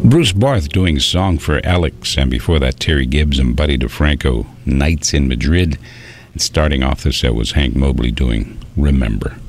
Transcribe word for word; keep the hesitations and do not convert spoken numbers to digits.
Bruce Barth doing Song for Alex, and before that, Terry Gibbs and Buddy DeFranco, Nights in Madrid. And starting off the set was Hank Mobley doing Remember.